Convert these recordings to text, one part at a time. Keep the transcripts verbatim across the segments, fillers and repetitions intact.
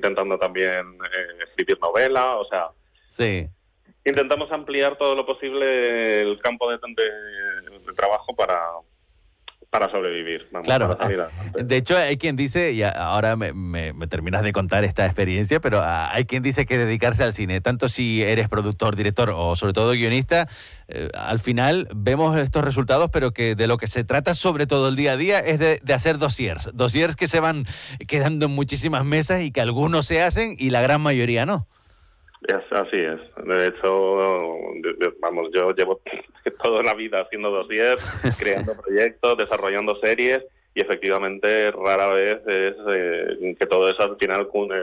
intentando también eh, escribir novela, o sea... Sí. Intentamos ampliar todo lo posible el campo de, de, de trabajo para... para sobrevivir. Vamos, Claro, para salir adelante. de hecho hay quien dice, y ahora me, me, me terminas de contar esta experiencia, pero hay quien dice que dedicarse al cine, tanto si eres productor, director o sobre todo guionista, eh, al final vemos estos resultados, pero que de lo que se trata sobre todo el día a día es de, de hacer dossiers, dossiers que se van quedando en muchísimas mesas y que algunos se hacen y la gran mayoría no. Es, así es. De hecho, vamos, yo llevo toda la vida haciendo dossiers, creando proyectos, desarrollando series, y efectivamente rara vez es eh, que todo eso al final eh,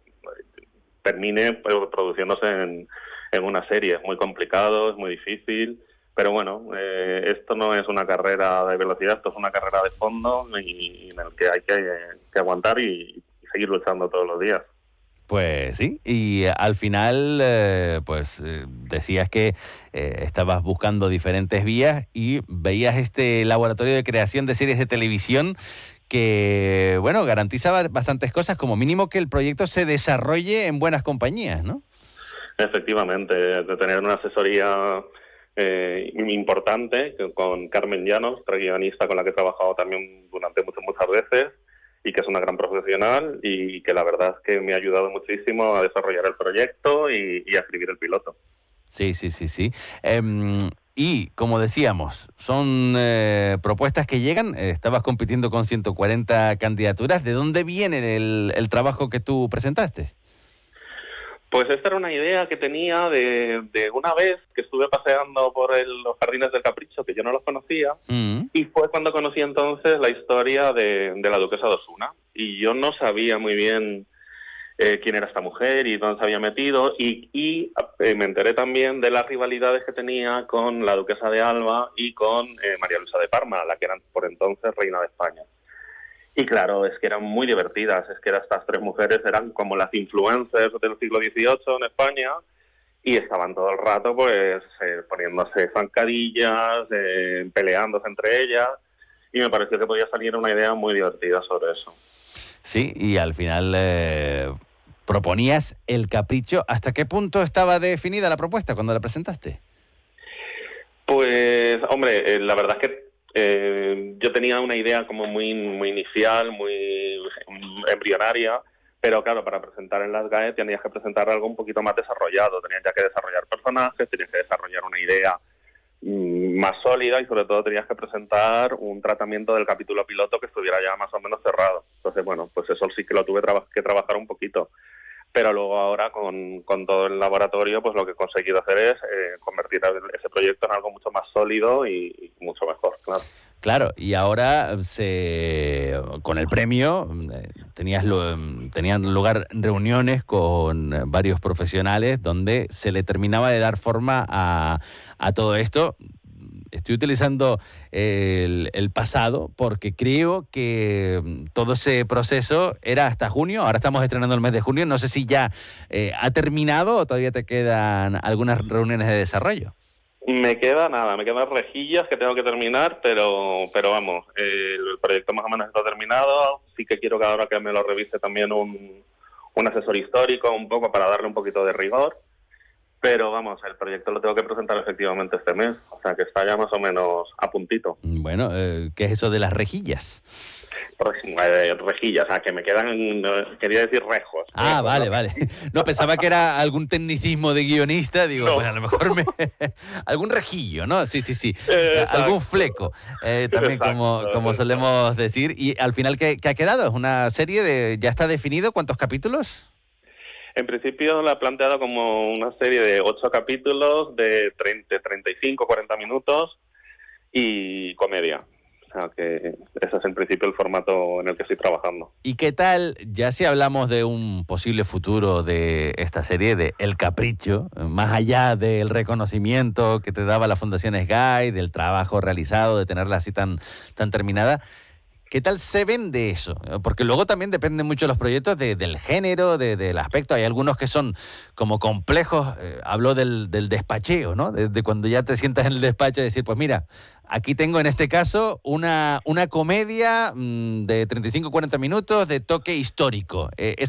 termine produciéndose en, en una serie. Es muy complicado, es muy difícil, pero bueno, eh, esto no es una carrera de velocidad, esto es una carrera de fondo y, y en el que hay que, que aguantar y, y seguir luchando todos los días. Pues sí, y al final, eh, pues eh, decías que eh, estabas buscando diferentes vías y veías este laboratorio de creación de series de televisión que, bueno, garantizaba bastantes cosas, como mínimo que el proyecto se desarrolle en buenas compañías, ¿no? Efectivamente, de tener una asesoría eh, importante con Carmen Llanos, otra guionista con la que he trabajado también durante muchas, muchas veces, y que es una gran profesional y que la verdad es que me ha ayudado muchísimo a desarrollar el proyecto y, y a escribir el piloto. Sí, sí, sí, sí. Eh, y, como decíamos, son eh, propuestas que llegan. Eh, estabas compitiendo con ciento cuarenta candidaturas. ¿De dónde viene el, el trabajo que tú presentaste? Pues esta era una idea que tenía de, de una vez que estuve paseando por el, los Jardines del Capricho, que yo no los conocía, mm. y fue cuando conocí entonces la historia de, de la duquesa de Osuna. Y yo no sabía muy bien eh, quién era esta mujer y dónde se había metido, y, y eh, me enteré también de las rivalidades que tenía con la duquesa de Alba y con eh, María Luisa de Parma, la que era por entonces reina de España. Y claro, es que eran muy divertidas, es que estas tres mujeres eran como las influencers del siglo dieciocho en España y estaban todo el rato pues eh, poniéndose zancadillas, eh, peleándose entre ellas, y me pareció que podía salir una idea muy divertida sobre eso. Sí, y al final eh, proponías El Capricho. ¿Hasta qué punto estaba definida la propuesta cuando la presentaste? Pues, hombre, eh, la verdad es que Eh, yo tenía una idea como muy muy inicial, muy embrionaria, pero claro, para presentar en las G A E tenías que presentar algo un poquito más desarrollado, tenías ya que desarrollar personajes, tenías que desarrollar una idea mmm, más sólida y sobre todo tenías que presentar un tratamiento del capítulo piloto que estuviera ya más o menos cerrado. Entonces, bueno, pues eso sí que lo tuve traba- que trabajar un poquito. Pero luego ahora con, con todo el laboratorio, pues lo que he conseguido hacer es eh, convertir ese proyecto en algo mucho más sólido y, y mucho mejor, claro. Claro, y ahora se, con el premio eh, tenías lo, tenían lugar reuniones con varios profesionales donde se le terminaba de dar forma a, a todo esto. Estoy utilizando el, el pasado porque creo que todo ese proceso era hasta junio. Ahora estamos estrenando el mes de junio. No sé si ya eh, ha terminado o todavía te quedan algunas reuniones de desarrollo. Me queda nada, me quedan rejillas que tengo que terminar, pero pero vamos, eh, el proyecto más o menos está terminado. Sí que quiero que ahora que me lo revise también un, un asesor histórico un poco para darle un poquito de rigor. Pero vamos, el proyecto lo tengo que presentar efectivamente este mes, o sea que está ya más o menos a puntito. Bueno, eh, ¿qué es eso de las rejillas? Rejillas, o sea, que me quedan, quería decir rejos. Ah, rejos, vale, ¿no? vale. No, pensaba que era algún tecnicismo de guionista, digo, no. pues a lo mejor me... algún rejillo, ¿no? Sí, sí, sí. Eh, algún fleco, eh, también exacto, como, como solemos decir. Y al final, ¿qué, ¿qué ha quedado? ¿Es una serie de... ¿Ya está definido cuántos capítulos? En principio la he planteado como una serie de ocho capítulos de treinta, treinta y cinco, cuarenta minutos y comedia. O sea que ese es en principio el formato en el que estoy trabajando. ¿Y qué tal, ya si hablamos de un posible futuro de esta serie, de El Capricho, más allá del reconocimiento que te daba la Fundación S G A E, del trabajo realizado, de tenerla así tan, tan terminada, ¿qué tal se vende eso? Porque luego también dependen mucho los proyectos de, del género, de, del aspecto. Hay algunos que son como complejos. Eh, hablo del, del despacheo, ¿no? De, de cuando ya te sientas en el despacho y decir, pues mira, aquí tengo en este caso una, una comedia mmm, de treinta y cinco a cuarenta minutos de toque histórico. Eh,